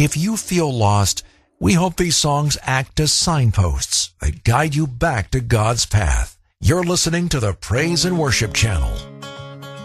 If you feel lost, we hope these songs act as signposts that guide you back to God's path. You're listening to the Praise and Worship Channel.